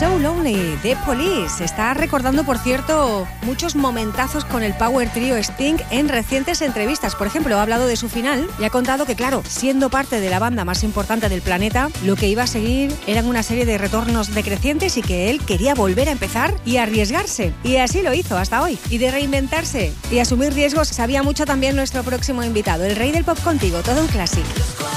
So Lonely de Police. Está recordando, por cierto, muchos momentazos con el Power Trio Sting en recientes entrevistas. Por ejemplo, ha hablado de su final y ha contado que, claro, siendo parte de la banda más importante del planeta, lo que iba a seguir eran una serie de retornos decrecientes y que él quería volver a empezar y arriesgarse. Y así lo hizo hasta hoy. Y de reinventarse y asumir riesgos sabía mucho también nuestro próximo invitado, el rey del pop contigo, todo un clásico.